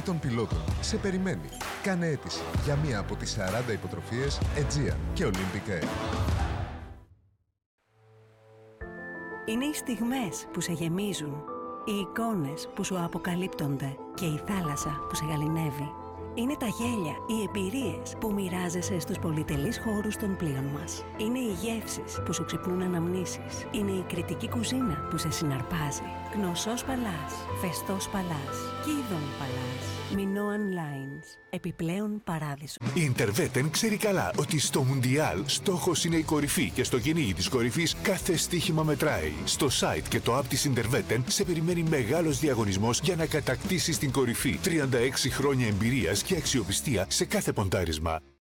των πιλότων σε περιμένει. Κάνε αίτηση για μία από τις 40 υποτροφίες Aegean και Olympic Air. Είναι οι στιγμές που σε γεμίζουν, οι εικόνες που σου αποκαλύπτονται και η θάλασσα που σε γαληνεύει. Είναι τα γέλια, οι εμπειρίες που μοιράζεσαι στους πολυτελείς χώρους των πλοίων μας. Είναι οι γεύσεις που σου ξυπνούν αναμνήσεις. Είναι η κριτική κουζίνα που σε συναρπάζει. Γνωσός Παλάς, Φεστός Παλάς, Κίδων Παλάς, Minoan Lines. Επιπλέον παράδεισο. Η Interveten ξέρει καλά ότι στο Μουντιάλ στόχος είναι η κορυφή και στο κυνήγι της κορυφής κάθε στοίχημα μετράει. Στο site και το app της Interveten σε περιμένει μεγάλος διαγωνισμός για να κατακτήσεις την κορυφή. 36 χρόνια εμπειρίας και αξιοπιστία σε κάθε ποντάρισμα.